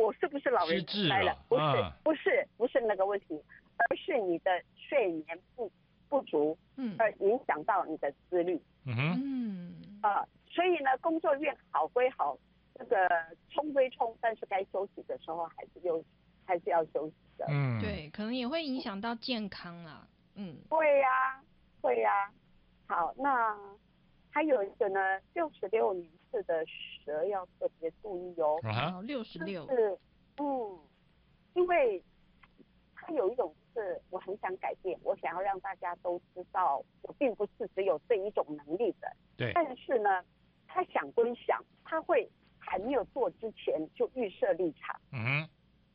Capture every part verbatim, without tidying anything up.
我是不是老人痴呆了？不是、啊，不是，不是那个问题，而是你的睡眠不不足，嗯，而影响到你的自律。嗯哼，啊、呃，所以呢，工作越好归好，这个冲归冲，但是该休息的时候还是休息，还是要休息的。 嗯，对，可能也会影响到健康啦。嗯， 会呀、啊，会呀、啊。好，那还有一个呢，六十六年次的蛇要特别注意哦。 啊，六十六。 是，嗯，因为它有一种是我很想改变，我想要让大家都知道，我并不是只有这一种能力的。 对。 但是呢，他想归想，他会还没有做之前就预设立场。嗯。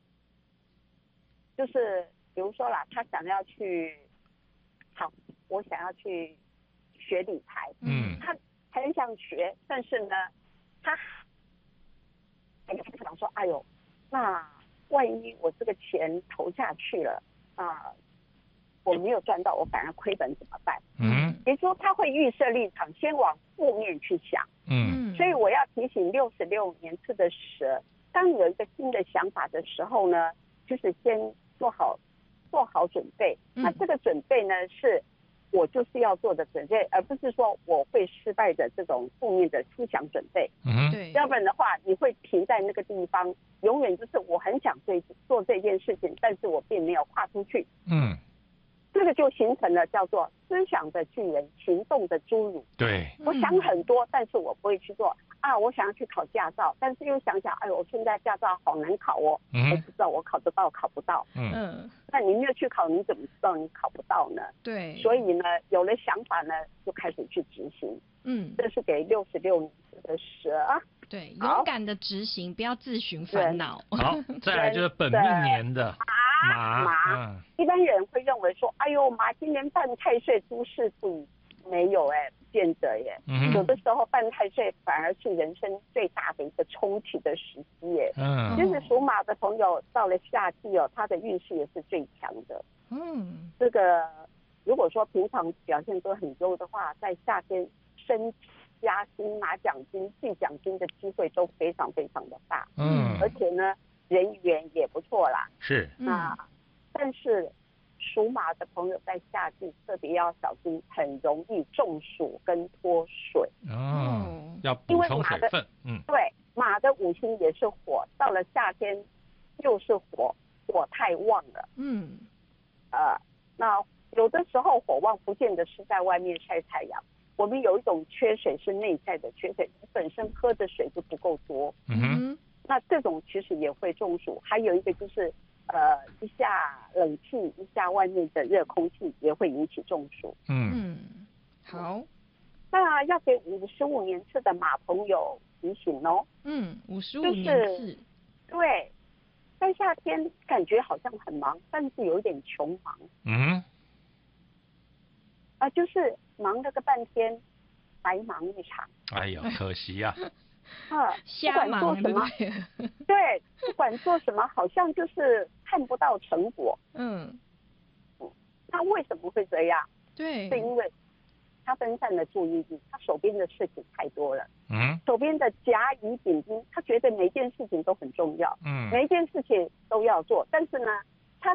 就是比如说啦，他想要去，好，我想要去学理财。嗯。他很想学，但是呢，他还想说，哎呦，那万一我这个钱投下去了啊、呃，我没有赚到，我反而亏本怎么办？嗯，也就是说他会预设立场，先往负面去想。嗯，所以我要提醒六十六年次的蛇，当你有一个新的想法的时候呢，就是先做好做好准备。嗯、那这个准备呢，是我就是要做的准备，而不是说我会失败的这种负面的思想准备。嗯，对，要不然的话，你会停在那个地方，永远就是我很想做做这件事情，但是我并没有跨出去。嗯，这个就形成了叫做思想的巨人，行动的侏儒。 对， 我想很多，但是我不会去做啊。我想要去考驾照，但是又想想，哎呦，我现在驾照好难考哦，嗯、我不知道我考得到考不到。嗯，那你没有去考，你怎么知道你考不到呢？ 对， 所以呢，有了想法呢，就开始去执行。嗯，这是给六十六年的蛇啊。 对，勇敢的执行，不要自寻烦恼。 好，再来就是本命年的马。 马，嗯、一般人会认为说，哎呦，马今年犯太岁，诸事不宜。没有哎、欸，不见得耶、嗯。有的时候犯太岁反而是人生最大的一个冲起的时机耶。嗯，其实属马的朋友到了夏季哦，他的运势也是最强的。嗯，这个如果说平常表现都很优的话，在夏天升加薪、拿奖金、记奖金的机会都非常非常的大。嗯，而且呢，人缘也不错啦。 是。 那、嗯、但是。属马的朋友在夏季特别要小心，很容易中暑跟脱水。 哦，要补充水分。嗯， 对，马的五行也是火，到了夏天又是火，火太旺了。嗯，呃，那有的时候火旺不见得是在外面晒太阳，我们有一种缺水是内在的缺水，你本身喝的水就不够多。嗯哼，那这种其实也会中暑。还有一个就是。呃，一下冷气，一下外面的热空气也会引起中暑。 嗯，好， 那要给五十五年次的马朋友提醒哦。 嗯，五十五年次、就是， 对，在夏天感觉好像很忙，但是有点穷忙。嗯，啊、呃，就是忙了个半天，白忙一场。 哎呦，可惜呀、 啊。啊，不管做什么，对，不管做什么，好像就是看不到成果。嗯，那为什么会这样？ 对， 是因为他分散了注意力，他手边的事情太多了。嗯，手边的甲乙丙丁，他觉得每件事情都很重要。嗯，每一件事情都要做，但是呢，他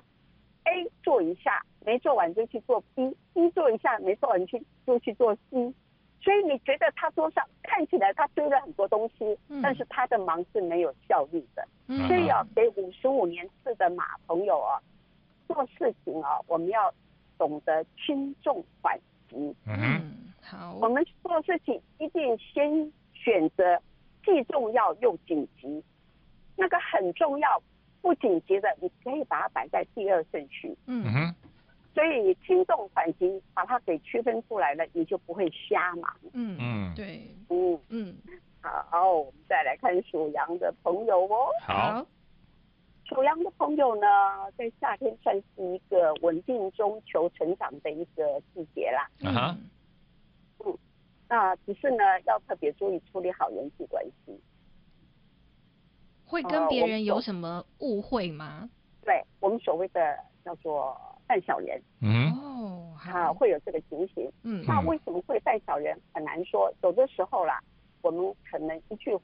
A 做一下没做完就去做 B，B 做一下没做完去就去做 C。所以你觉得他桌上看起来他堆了很多东西，嗯、但是他的忙是没有效率的。嗯、所以啊，给五十五年次的马朋友啊，做事情啊，我们要懂得轻重缓急。 嗯，好。 我们做事情一定先选择既重要又紧急，那个很重要不紧急的，你可以把它摆在第二顺序。嗯哼。所以轻重缓急把它给区分出来了，你就不会瞎忙。 嗯嗯，对， 嗯嗯，好，我们再来看属羊的朋友哦。 好， 属羊的朋友呢，在夏天算是一个稳定中求成长的一个季节啦。嗯嗯，那只是呢，要特别注意处理好人际关系。 会跟别人有什么误会吗？ 对，我们所谓的叫做犯小人。嗯哦，啊，会有这个情形。嗯，那为什么会犯小人很难说，有的时候啦，我们可能一句话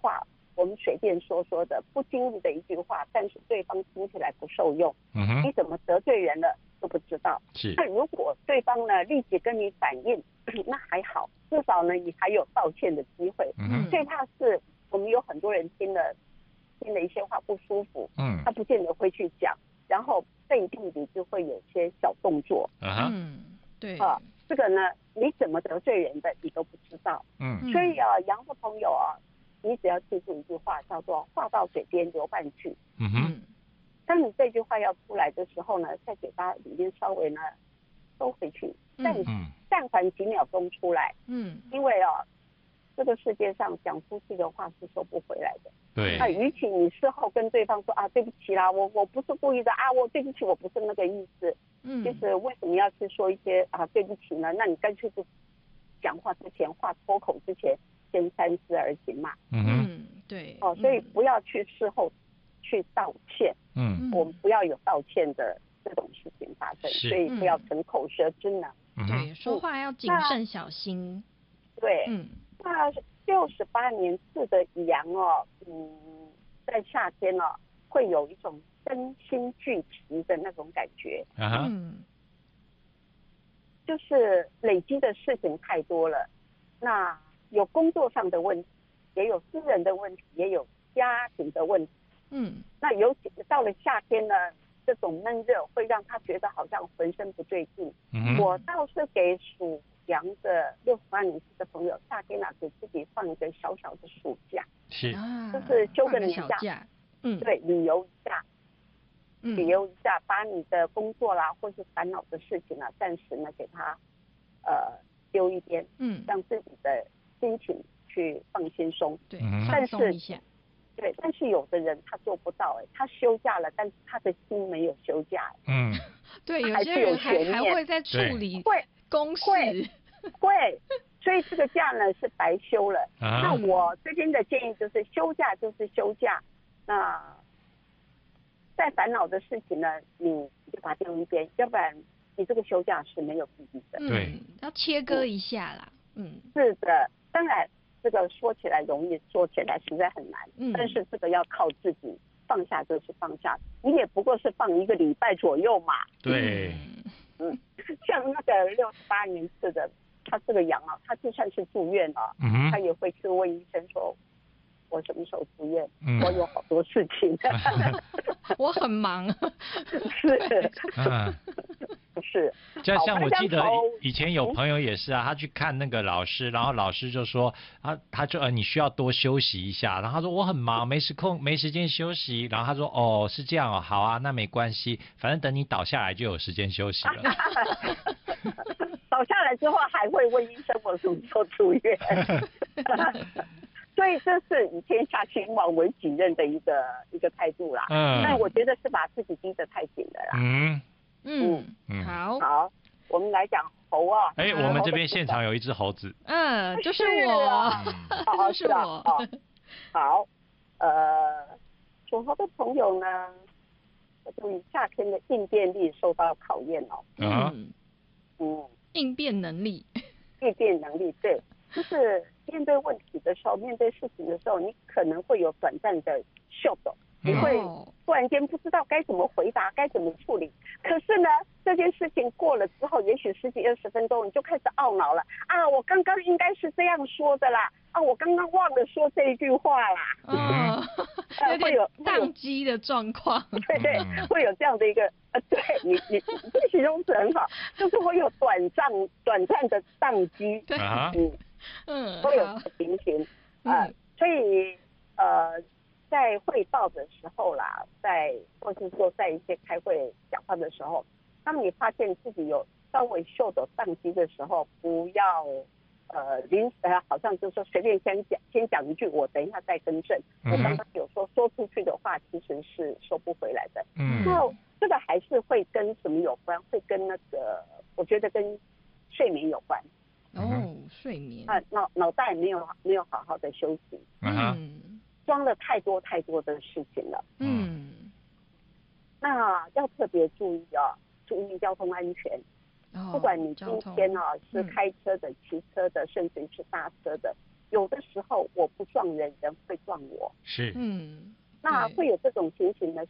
我们随便说说的不经意的一句话，但是对方听起来不受用， 嗯哼， 你怎么得罪人了都不知道。 是。 那如果对方呢立即跟你反应，那还好，至少呢你还有道歉的机会。 嗯， 最怕是我们有很多人听了听了一些话不舒服，嗯，他不见得会去讲，然后背地里就会有些小动作。 嗯，对啊，这个呢你怎么得罪人的你都不知道。嗯，所以啊，杨的朋友啊，你只要记住一句话，叫做话到嘴边留半句。 嗯哼， 当你这句话要出来的时候呢，在嘴巴里面稍微呢收回去，暂暂缓几秒钟出来。嗯，因为啊，这个世界上讲出去的话是收不回来的。 对。 那与其你事后跟对方说啊，对不起啦，我我不是故意的啊，我对不起，我不是那个意思。嗯，就是为什么要去说一些啊对不起呢？那你干脆就讲话之前，话脱口之前，先三思而行嘛。 嗯，对。 哦，所以不要去事后去道歉。嗯，我们不要有道歉的这种事情发生，所以不要逞口舌之能。 对，说话要谨慎小心。 对，嗯，那六十八年次的羊哦，嗯，在夏天哦，会有一种身心俱疲的那种感觉。嗯，就是累积的事情太多了，那有工作上的问题，也有私人的问题，也有家庭的问题。嗯，那尤其到了夏天呢，这种闷热会让他觉得好像浑身不对劲。嗯，我倒是给属羊的六十八年次的朋友，夏天啊给自己放一个小小的暑假， 是， 就是休个年假， 嗯，对，旅游一下，嗯，旅游一下，把你的工作啦或是烦恼的事情啊，暂时呢给他呃丢一边，嗯，让自己的心情去放轻松， 对，放松一下。 对，但是有的人他做不到，哎，他休假了，但是他的心没有休假。 嗯，对，有些人还还会在处理会公事， 会，会，所以这个假呢是白休了。啊，那我这边的建议就是，休假就是休假，那再烦恼的事情呢，你就把它丢一边，要不然你这个休假是没有意义的。 对，嗯，要切割一下啦。嗯， 是的，当然。这个说起来容易，做起来实在很难。嗯，但是这个要靠自己放下就是放下，你也不过是放一个礼拜左右嘛。 对， 嗯，像那个六十八年次的，他这个羊啊，他就算是住院了，嗯，他也会去问医生说，我什么时候出院？嗯，我有好多事情， 我很忙。 是， 嗯。 是， 就像我记得以前有朋友也是啊，他去看那个老师，然后老师就说啊，他就呃你需要多休息一下，然后他说我很忙，没时空没时间休息，然后他说哦是这样哦，好啊，那没关系，反正等你倒下来就有时间休息了。 倒下来之后还会问医生我什么时候出院。所以这是以天下兴亡为己任的一个一个态度啦。嗯，但我觉得是把自己逼得太紧了啦。 嗯。嗯嗯，好， 好，我们来讲猴啊。 哎，我们这边现场有一只猴子。 嗯，就是我， 就是我。好，呃，属猴的朋友呢，注意夏天的应变力受到考验哦。 嗯嗯，应变能力， 应变能力，对，就是面对问题的时候，面对事情的时候，你可能会有短暂的秀逗。你会突然间不知道该怎么回答，该怎么处理。可是呢，这件事情过了之后，也许十几二十分钟，你就开始懊恼了啊！我刚刚应该是这样说的啦，啊，我刚刚忘了说这一句话啦。 嗯，有点宕机的状况。 对对，会有这样的一个呃，对你你这个形容词很好，就是会有短暂短暂的宕机。 对， 嗯嗯，会有情形啊，所以呃。在汇报的时候啦，在或是说在一些开会讲话的时候，当你发现自己有稍微秀逗宕机的时候，不要呃临时呃好像就是说随便先讲先讲一句，我等一下再更正。嗯、我刚刚有说说出去的话其实是收不回来的。嗯，那这个还是会跟什么有关？会跟那个我觉得跟睡眠有关。 哦，睡眠啊，脑脑袋没有没有好好的休息。嗯。装了太多太多的事情了，嗯，那要特别注意啊，注意交通安全。哦、不管你今天啊是开车的、骑车的，甚至是搭车的， 有的时候我不撞人，人会撞我。 是， 嗯， 那会有这种情形的